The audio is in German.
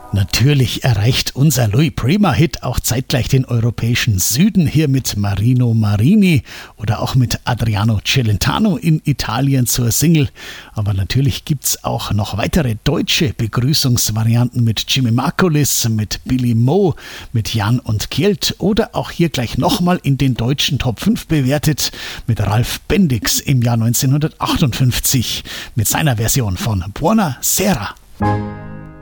Natürlich erreicht unser Louis Prima-Hit auch zeitgleich den europäischen Süden, hier mit Marino Marini oder auch mit Adriano Celentano in Italien zur Single. Aber natürlich gibt's auch noch weitere deutsche Begrüßungsvarianten mit Jimmy Margulis, mit Billy Mo, mit Jan und Kjeld oder auch hier gleich nochmal in den deutschen Top 5 bewertet mit Ralf Bendix im Jahr 1958 mit seiner Version von Buona Sera.